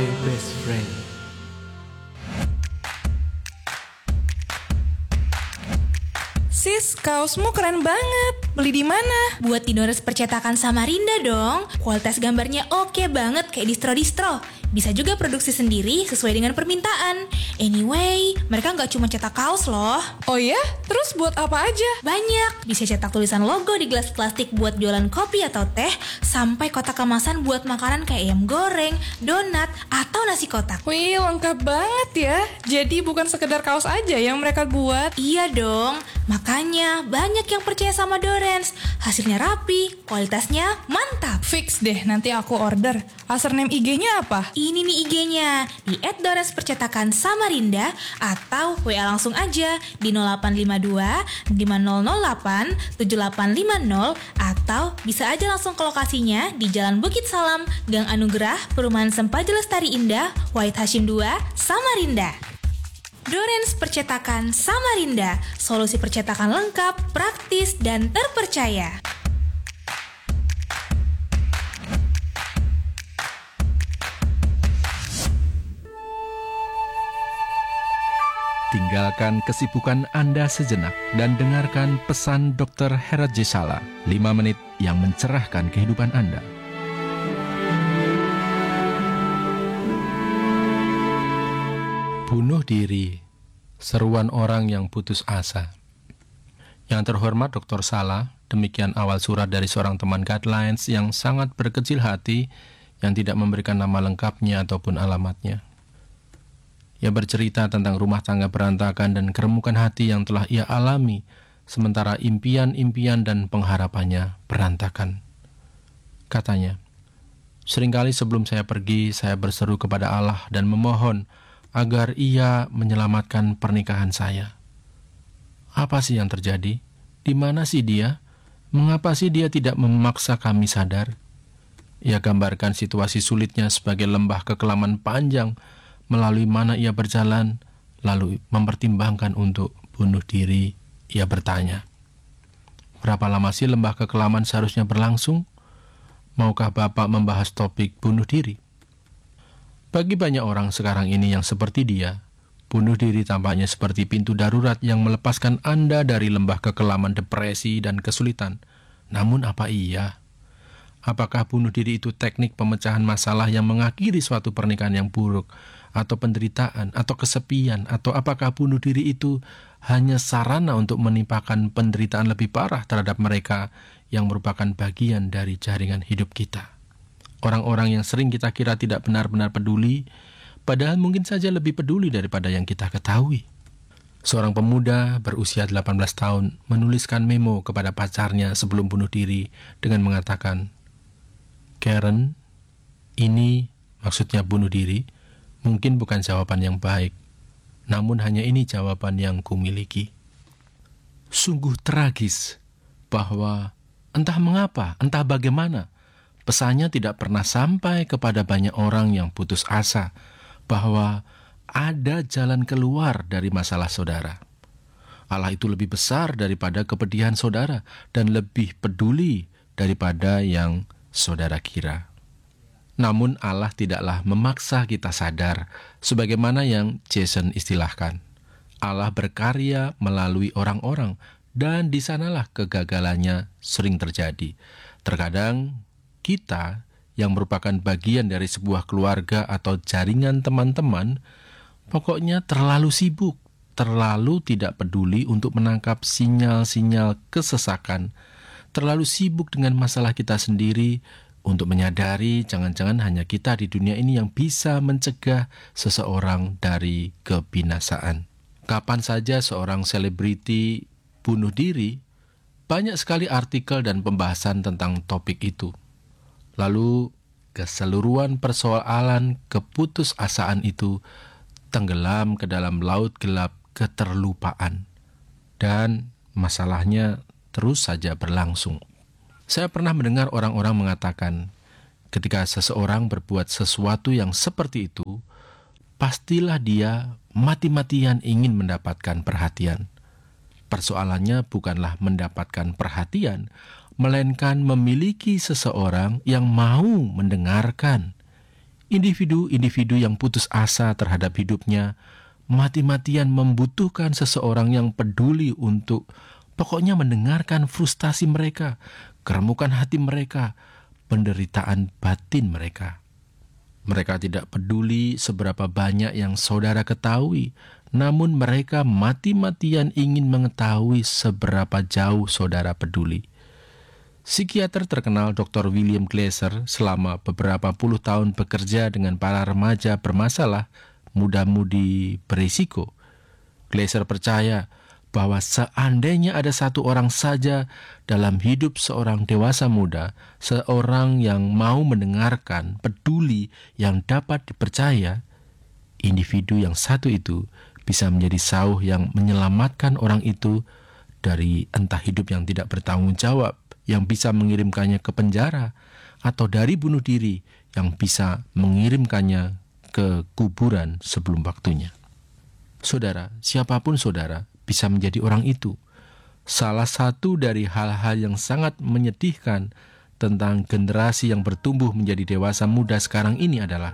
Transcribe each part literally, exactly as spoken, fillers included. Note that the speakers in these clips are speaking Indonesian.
My Best Friend. Sis, kaosmu keren banget. Beli di mana? Buat Indonesia Percetakan Samarinda dong. Kualitas gambarnya oke banget kayak distro-distro. Bisa juga produksi sendiri sesuai dengan permintaan. Anyway, mereka nggak cuma cetak kaos loh. Oh ya? Terus buat apa aja? Banyak. Bisa cetak tulisan logo di gelas plastik buat jualan kopi atau teh, sampai kotak kemasan buat makanan kayak ayam goreng, donat, atau nasi kotak. Wih, lengkap banget ya. Jadi bukan sekedar kaos aja yang mereka buat. Iya dong. Makanya banyak yang percaya sama Dorens. Hasilnya rapi, kualitasnya mantap. Fix deh, nanti aku order. Username I G-nya apa? Ini nih I G-nya, di et dorens percetakan samarinda, atau W A langsung aja di nol delapan lima dua lima nol nol delapan tujuh delapan lima nol, atau bisa aja langsung ke lokasinya di Jalan Bukit Salam, Gang Anugerah, Perumahan Sempaja Lestari Indah, Wahid Hashim dua, Samarinda. Dorens Percetakan Samarinda, solusi percetakan lengkap, praktis, dan terpercaya. Tinggalkan kesibukan Anda sejenak dan dengarkan pesan dokter Herat Jesala, lima menit yang mencerahkan kehidupan Anda. Bunuh diri, seruan orang yang putus asa. Yang terhormat dokter Sala, demikian awal surat dari seorang teman Guidelines yang sangat berkecil hati yang tidak memberikan nama lengkapnya ataupun alamatnya. Ia bercerita tentang rumah tangga berantakan dan keremukan hati yang telah ia alami, sementara impian-impian dan pengharapannya berantakan. Katanya, seringkali sebelum saya pergi, saya berseru kepada Allah dan memohon agar ia menyelamatkan pernikahan saya. Apa sih yang terjadi? Di mana sih dia? Mengapa sih dia tidak memaksa kami sadar? Ia gambarkan situasi sulitnya sebagai lembah kekelaman panjang, melalui mana ia berjalan, lalu mempertimbangkan untuk bunuh diri. Ia bertanya, berapa lama sih lembah kekelaman seharusnya berlangsung? Maukah Bapak membahas topik bunuh diri? Bagi banyak orang sekarang ini yang seperti dia, bunuh diri tampaknya seperti pintu darurat yang melepaskan Anda dari lembah kekelaman depresi dan kesulitan. Namun apa iya? Apakah bunuh diri itu teknik pemecahan masalah yang mengakhiri suatu pernikahan yang buruk, atau penderitaan, atau kesepian, atau apakah bunuh diri itu hanya sarana untuk menimpakan penderitaan lebih parah terhadap mereka yang merupakan bagian dari jaringan hidup kita? Orang-orang yang sering kita kira tidak benar-benar peduli, padahal mungkin saja lebih peduli daripada yang kita ketahui. Seorang pemuda berusia delapan belas tahun menuliskan memo kepada pacarnya sebelum bunuh diri dengan mengatakan, Karen, ini maksudnya bunuh diri, mungkin bukan jawaban yang baik, namun hanya ini jawaban yang kumiliki. Sungguh tragis bahwa entah mengapa, entah bagaimana, pesannya tidak pernah sampai kepada banyak orang yang putus asa bahwa ada jalan keluar dari masalah saudara. Allah itu lebih besar daripada kepedihan saudara dan lebih peduli daripada yang saudara kira. Namun Allah tidaklah memaksa kita sadar, sebagaimana yang Jason istilahkan. Allah berkarya melalui orang-orang, dan di sanalah kegagalannya sering terjadi. Terkadang kita yang merupakan bagian dari sebuah keluarga atau jaringan teman-teman, pokoknya terlalu sibuk, terlalu tidak peduli untuk menangkap sinyal-sinyal kesesakan, terlalu sibuk dengan masalah kita sendiri untuk menyadari jangan-jangan hanya kita di dunia ini yang bisa mencegah seseorang dari kebinasaan. Kapan saja seorang selebriti bunuh diri, banyak sekali artikel dan pembahasan tentang topik itu. Lalu keseluruhan persoalan keputusasaan itu tenggelam ke dalam laut gelap keterlupaan, dan masalahnya terus saja berlangsung. Saya pernah mendengar orang-orang mengatakan, ketika seseorang berbuat sesuatu yang seperti itu, pastilah dia mati-matian ingin mendapatkan perhatian. Persoalannya bukanlah mendapatkan perhatian, melainkan memiliki seseorang yang mau mendengarkan. Individu-individu yang putus asa terhadap hidupnya mati-matian membutuhkan seseorang yang peduli untuk pokoknya mendengarkan frustasi mereka, keremukan hati mereka, penderitaan batin mereka. Mereka tidak peduli seberapa banyak yang saudara ketahui, namun mereka mati-matian ingin mengetahui seberapa jauh saudara peduli. Psikiater terkenal doktor William Glasser selama beberapa puluh tahun bekerja dengan para remaja bermasalah, muda-mudi berisiko. Glasser percaya bahwa seandainya ada satu orang saja dalam hidup seorang dewasa muda, seorang yang mau mendengarkan, peduli, yang dapat dipercaya, individu yang satu itu bisa menjadi sauh yang menyelamatkan orang itu dari entah hidup yang tidak bertanggung jawab, yang bisa mengirimkannya ke penjara, atau dari bunuh diri yang bisa mengirimkannya ke kuburan sebelum waktunya. Saudara, siapapun saudara bisa menjadi orang itu. Salah satu dari hal-hal yang sangat menyedihkan tentang generasi yang bertumbuh menjadi dewasa muda sekarang ini adalah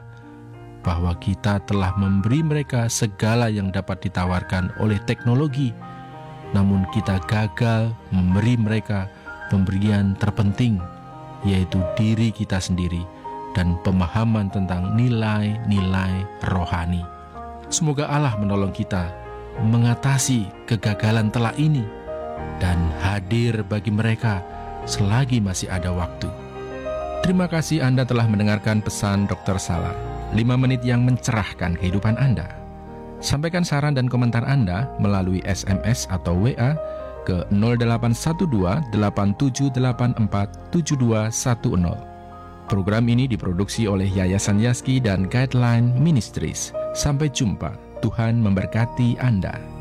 bahwa kita telah memberi mereka segala yang dapat ditawarkan oleh teknologi, namun kita gagal memberi mereka pemberian terpenting, yaitu diri kita sendiri dan pemahaman tentang nilai-nilai rohani. Semoga Allah menolong kita mengatasi kegagalan telak ini dan hadir bagi mereka selagi masih ada waktu. Terima kasih Anda telah mendengarkan pesan dokter Salah, lima menit yang mencerahkan kehidupan Anda. Sampaikan saran dan komentar Anda melalui S M S atau W A ke nol delapan satu dua delapan tujuh delapan empat tujuh dua satu nol. Program ini diproduksi oleh Yayasan Yaski dan Guideline Ministries. Sampai jumpa. Tuhan memberkati Anda.